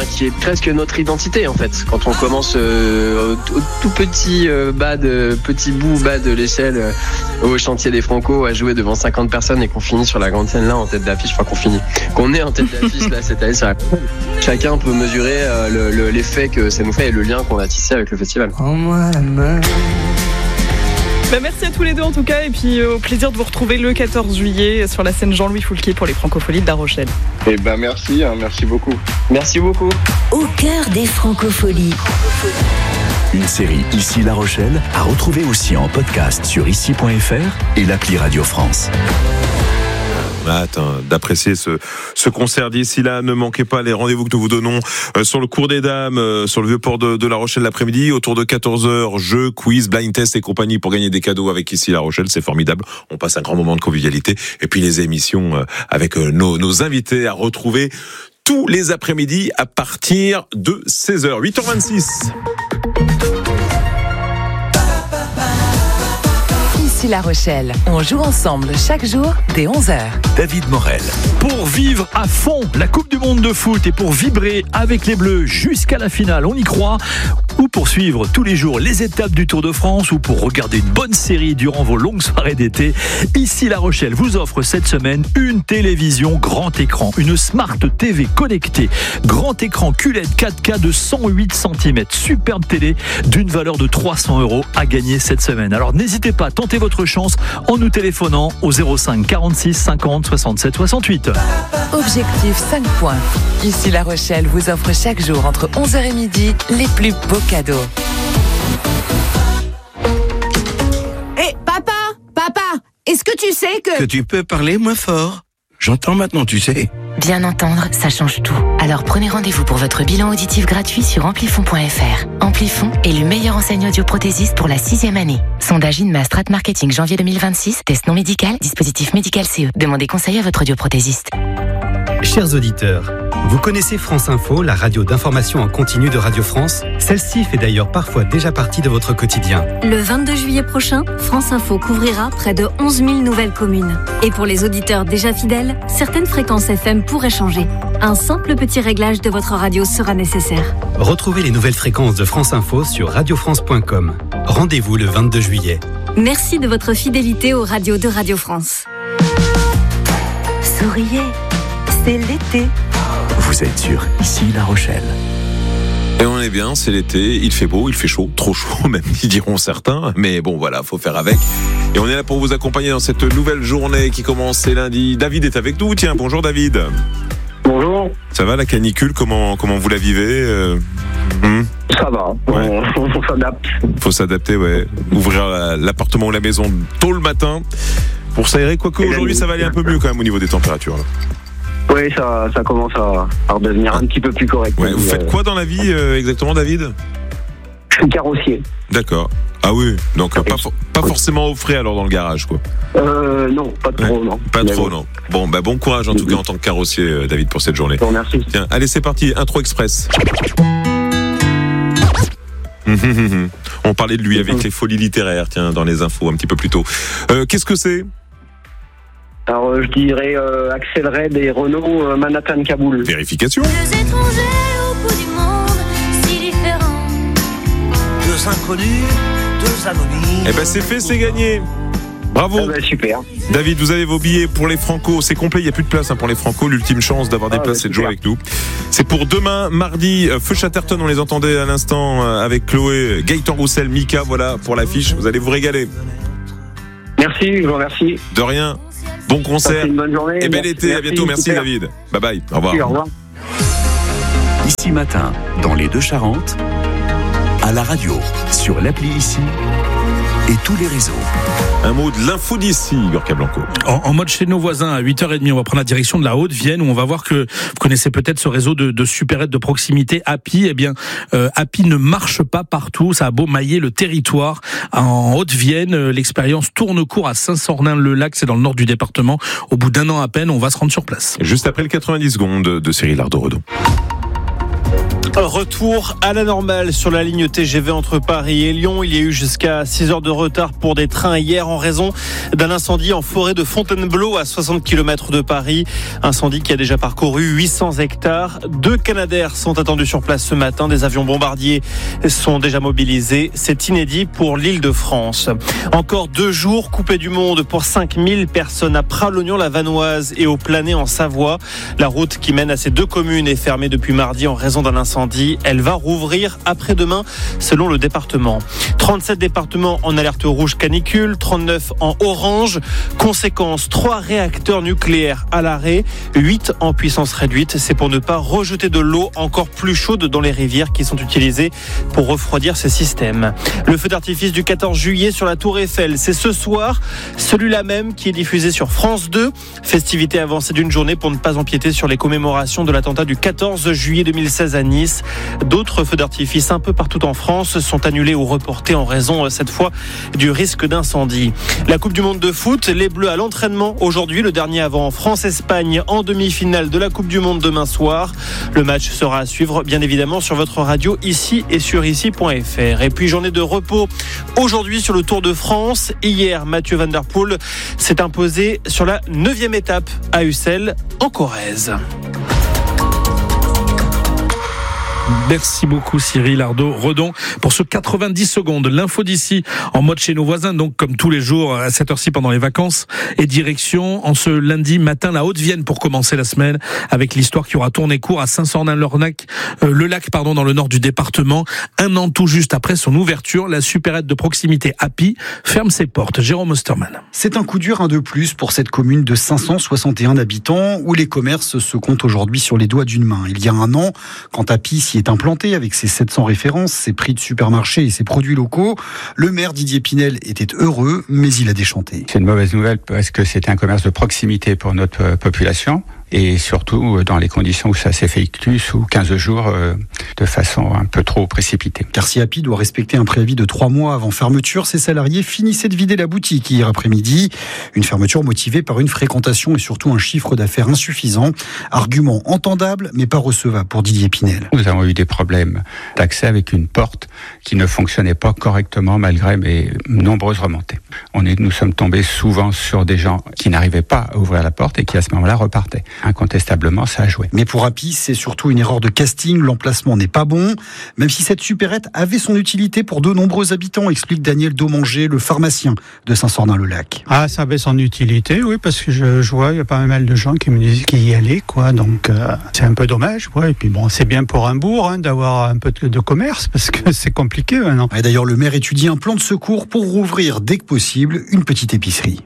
qui est presque notre identité en fait. Quand on commence au tout petit bout bas de l'échelle au chantier des Franco à jouer devant 50 personnes et qu'on finit sur la grande scène là en tête d'affiche, qu'on est en tête d'affiche là cette année sur la... Chacun peut mesurer l'effet que ça nous fait et le lien qu'on a tissé avec le festival. Merci à tous les deux en tout cas, et puis au plaisir de vous retrouver le 14 juillet sur la scène Jean-Louis Foulquier pour les Francopholies de La Rochelle. Merci beaucoup. Merci beaucoup. Au cœur des Francopholies. Une série Ici La Rochelle à retrouver aussi en podcast sur ici.fr et l'appli Radio France. On a hâte d'apprécier ce concert d'ici là. Ne manquez pas les rendez-vous que nous vous donnons sur le cours des dames, sur le vieux port de La Rochelle l'après-midi, autour de 14h, jeux, quiz, blind test et compagnie pour gagner des cadeaux avec Ici La Rochelle. C'est formidable. On passe un grand moment de convivialité. Et puis les émissions avec nos invités à retrouver tous les après-midi à partir de 16h. 8h26. Ici La Rochelle, on joue ensemble chaque jour dès 11h. David Morel. Pour vivre à fond la Coupe du Monde de foot et pour vibrer avec les Bleus jusqu'à la finale, on y croit, ou pour suivre tous les jours les étapes du Tour de France, ou pour regarder une bonne série durant vos longues soirées d'été, Ici La Rochelle vous offre cette semaine une télévision grand écran, une Smart TV connectée, grand écran QLED 4K de 108 cm, superbe télé d'une valeur de 300 € à gagner cette semaine. Alors n'hésitez pas, tentez votre chance en nous téléphonant au 05 46 50 67 68. Objectif 5 points. Ici La Rochelle vous offre chaque jour entre 11h et midi les plus beaux cadeaux. Hé, papa, est-ce que tu sais que tu peux parler moins fort? J'entends maintenant, tu sais. Bien entendre, ça change tout. Alors prenez rendez-vous pour votre bilan auditif gratuit sur amplifon.fr. Amplifon est le meilleur enseigne audioprothésiste pour la 6e année. Sondage INMA Strat Marketing janvier 2026. Test non médical, dispositif médical CE. Demandez conseil à votre audioprothésiste. Chers auditeurs, vous connaissez France Info, la radio d'information en continu de Radio France? Celle-ci fait d'ailleurs parfois déjà partie de votre quotidien. Le 22 juillet prochain, France Info couvrira près de 11 000 nouvelles communes. Et pour les auditeurs déjà fidèles, certaines fréquences FM pourraient changer. Un simple petit réglage de votre radio sera nécessaire. Retrouvez les nouvelles fréquences de France Info sur radiofrance.com. Rendez-vous le 22 juillet. Merci de votre fidélité aux radios de Radio France. Souriez, c'est l'été. Vous êtes sur Ici La Rochelle. Et on est bien, c'est l'été, il fait beau, il fait chaud, trop chaud même, ils diront certains, mais bon voilà, faut faire avec. Et on est là pour vous accompagner dans cette nouvelle journée qui commence, c'est lundi. David est avec nous, tiens, bonjour David. Bonjour. Ça va la canicule, comment vous la vivez Ça va, ouais. On s'adapte. Faut s'adapter, ouais. Ouvrir l'appartement ou la maison tôt le matin pour s'aérer, quoique aujourd'hui ça va aller un peu mieux quand même au niveau des températures là. Oui, ça commence à redevenir un petit peu plus correct. Ouais, vous faites quoi dans la vie exactement, David? Je suis carrossier. D'accord. Ah oui, donc pas forcément au frais alors dans le garage quoi. Non, pas trop, ouais, non. Pas trop, non. Bon, bon courage en tout cas en tant que carrossier, David, pour cette journée. Merci. Tiens, allez, c'est parti, intro express. On parlait de lui avec les folies littéraires, tiens, dans les infos un petit peu plus tôt. Qu'est-ce que c'est? Alors, je dirais Axel Red et Renault Manhattan Kaboul. Vérification. Deux étrangers au bout du monde, si différents. Deux inconnus, deux anonymes. Eh ben c'est fait, c'est gagné. Bravo. Ah ben, super. David, vous avez vos billets pour les Franco. C'est complet, il n'y a plus de place pour les Franco. L'ultime chance d'avoir des places, c'est de jouer avec nous. C'est pour demain, mardi. Feu Chatterton, on les entendait à l'instant avec Chloé, Gaëtan Roussel, Mika. Voilà pour l'affiche. Vous allez vous régaler. Merci, je vous remercie. De rien. Bon concert. Une bonne journée. Et bel été. À bientôt. Merci super. David. Bye bye. Au revoir. Merci, au revoir. Ici matin, dans les Deux-Charentes, à la radio, sur l'appli Ici et tous les réseaux. Un mot de l'info d'ici, Gorka Blanco. En mode chez nos voisins, à 8h30, on va prendre la direction de la Haute-Vienne, où on va voir que vous connaissez peut-être ce réseau de supérettes de proximité, Happy. Eh bien, Happy ne marche pas partout. Ça a beau mailler le territoire. En Haute-Vienne, l'expérience tourne court à Saint-Sornin-le-Lac, c'est dans le nord du département. Au bout d'un an à peine, on va se rendre sur place. Juste après le 90 secondes de Cyril Ardo-Redon. Retour à la normale sur la ligne TGV entre Paris et Lyon. Il y a eu jusqu'à 6 heures de retard pour des trains hier en raison d'un incendie en forêt de Fontainebleau à 60 km de Paris. Incendie qui a déjà parcouru 800 hectares. 2 Canadair sont attendus sur place ce matin. Des avions bombardiers sont déjà mobilisés. C'est inédit pour l'Île-de-France. Encore 2 jours coupés du monde pour 5000 personnes à Pralognon-la-Vanoise et au Planay en Savoie. La route qui mène à ces 2 communes est fermée depuis mardi en raison d'un incendie. Elle va rouvrir après-demain selon le département. 37 départements en alerte rouge canicule, 39 en orange. Conséquence, 3 réacteurs nucléaires à l'arrêt, 8 en puissance réduite. C'est pour ne pas rejeter de l'eau encore plus chaude dans les rivières qui sont utilisées pour refroidir ces systèmes. Le feu d'artifice du 14 juillet sur la Tour Eiffel, c'est ce soir, celui-là même qui est diffusé sur France 2. Festivité avancée d'une journée pour ne pas empiéter sur les commémorations de l'attentat du 14 juillet 2016 à Nice. D'autres feux d'artifice un peu partout en France sont annulés ou reportés en raison, cette fois, du risque d'incendie. La Coupe du Monde de foot, les Bleus à l'entraînement aujourd'hui, le dernier avant France-Espagne en demi-finale de la Coupe du Monde demain soir. Le match sera à suivre, bien évidemment, sur votre radio ici et sur ici.fr. Et puis, journée de repos aujourd'hui sur le Tour de France. Hier, Mathieu Van Der Poel s'est imposé sur la 9e étape à Ussel, en Corrèze. Merci beaucoup Cyril Ardo-Redon pour ce 90 secondes. L'info d'ici en mode chez nos voisins, donc comme tous les jours à cette heure-ci pendant les vacances. Et direction en ce lundi matin la Haute-Vienne pour commencer la semaine avec l'histoire qui aura tourné court à Saint-Sornin-le-Lac, dans le nord du département. 1 an tout juste après son ouverture, la supérette de proximité Happy ferme ses portes. Jérôme Osterman. C'est un coup dur, un de plus pour cette commune de 561 habitants où les commerces se comptent aujourd'hui sur les doigts d'une main. Il y a 1 an, quand Happy s'y est implanté avec ses 700 références, ses prix de supermarché et ses produits locaux, le maire Didier Pinel était heureux, mais il a déchanté. C'est une mauvaise nouvelle parce que c'était un commerce de proximité pour notre population. Et surtout dans les conditions où ça s'effectue sous 15 jours de façon un peu trop précipitée. Car si Happy doit respecter un préavis de 3 mois avant fermeture, ses salariés finissaient de vider la boutique hier après-midi. Une fermeture motivée par une fréquentation et surtout un chiffre d'affaires insuffisant. Argument entendable mais pas recevable pour Didier Pinel. Nous avons eu des problèmes d'accès avec une porte qui ne fonctionnait pas correctement malgré mes nombreuses remontées. Nous sommes tombés souvent sur des gens qui n'arrivaient pas à ouvrir la porte et qui à ce moment-là repartaient. Incontestablement, ça a joué. Mais pour Happy, c'est surtout une erreur de casting. L'emplacement n'est pas bon. Même si cette supérette avait son utilité pour de nombreux habitants, explique Daniel Domanger, le pharmacien de Saint-Sornin-le-Lac. Ah, ça avait son utilité, oui, parce que je vois, il y a pas mal de gens qui me disent qu'il y allait, quoi. Donc, c'est un peu dommage, quoi. Et puis bon, c'est bien pour un bourg, d'avoir un peu de commerce, parce que c'est compliqué maintenant. Et d'ailleurs, le maire étudie un plan de secours pour rouvrir dès que possible une petite épicerie.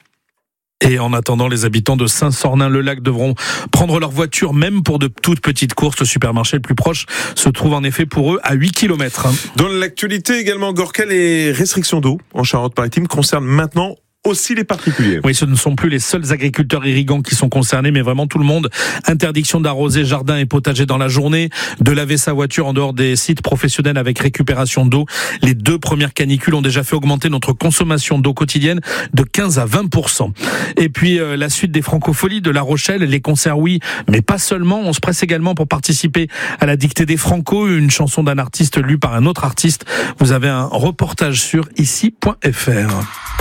Et en attendant, les habitants de Saint-Sornin-le-Lac devront prendre leur voiture, même pour de toutes petites courses. Le supermarché le plus proche se trouve en effet pour eux à 8 km. Dans l'actualité également, Gorka, les restrictions d'eau en Charente-Maritime concernent maintenant aussi les particuliers. Oui, ce ne sont plus les seuls agriculteurs irrigants qui sont concernés, mais vraiment tout le monde. Interdiction d'arroser jardins et potagers dans la journée, de laver sa voiture en dehors des sites professionnels avec récupération d'eau. Les 2 premières canicules ont déjà fait augmenter notre consommation d'eau quotidienne de 15 à 20%. Et puis la suite des francopholies de La Rochelle, les concerts oui, mais pas seulement. On se presse également pour participer à la dictée des Franco, une chanson d'un artiste lue par un autre artiste. Vous avez un reportage sur ici.fr.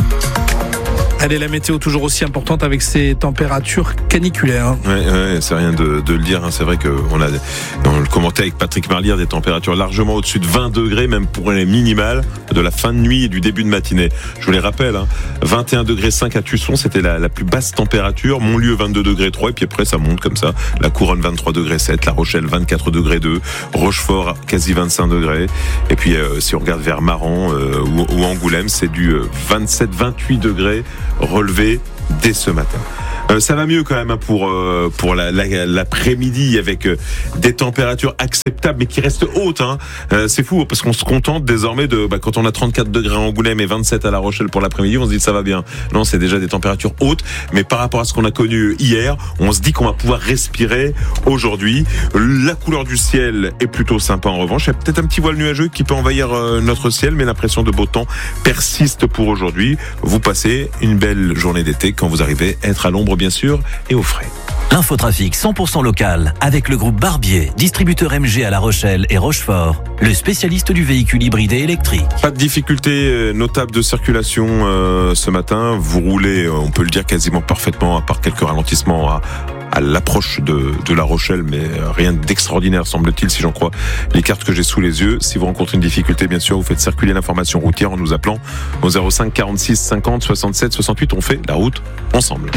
Allez, la météo toujours aussi importante avec ces températures caniculaires. Ouais, c'est rien de le dire. C'est vrai qu'on a, on le commentait avec Patrick Marlière, des températures largement au-dessus de 20 degrés, même pour les minimales, de la fin de nuit et du début de matinée. Je vous les rappelle, 21 degrés 5 à Tusson, c'était la plus basse température. Montlieu 22 degrés 3, et puis après ça monte comme ça. La Couronne 23 degrés 7, La Rochelle 24 degrés 2, Rochefort quasi 25 degrés. Et puis si on regarde vers Maran ou Angoulême, c'est du 27-28 degrés relevé dès ce matin. Ça va mieux quand même pour l'après-midi avec des températures acceptables mais qui restent hautes. C'est fou parce qu'on se contente désormais de quand on a 34 degrés à Angoulême et 27 à La Rochelle pour l'après-midi, on se dit ça va bien. Non, c'est déjà des températures hautes, mais par rapport à ce qu'on a connu hier, on se dit qu'on va pouvoir respirer aujourd'hui. La couleur du ciel est plutôt sympa en revanche. Il y a peut-être un petit voile nuageux qui peut envahir notre ciel, mais l'impression de beau temps persiste pour aujourd'hui. Vous passez une belle journée d'été quand vous arrivez à être à l'ombre bien sûr, et au frais. L'infotrafic 100% local avec le groupe Barbier, distributeur MG à La Rochelle et Rochefort, le spécialiste du véhicule hybride et électrique. Pas de difficulté notable de circulation ce matin. Vous roulez, on peut le dire, quasiment parfaitement, à part quelques ralentissements à l'approche de La Rochelle, mais rien d'extraordinaire semble-t-il, si j'en crois les cartes que j'ai sous les yeux. Si vous rencontrez une difficulté, bien sûr, vous faites circuler l'information routière en nous appelant au 05 46 50 67 68. On fait la route ensemble.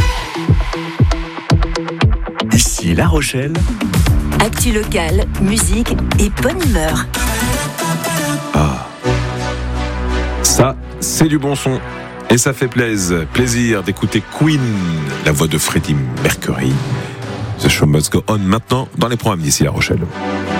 Ici La Rochelle. Actu locale, musique et bonne humeur. Ah, ça, c'est du bon son. Et ça fait plaisir d'écouter Queen, la voix de Freddie Mercury. The Show Must Go On, maintenant dans les programmes d'ici La Rochelle.